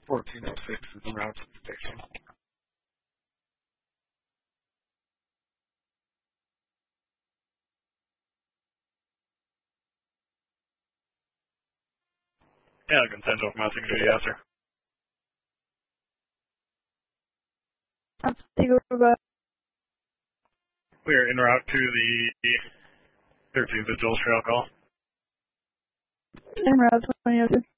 1406 is en route to the station. Yeah, Central from Mountain View, yes, sir. We are en route to the 13th Vigil Trail call. En route 2002.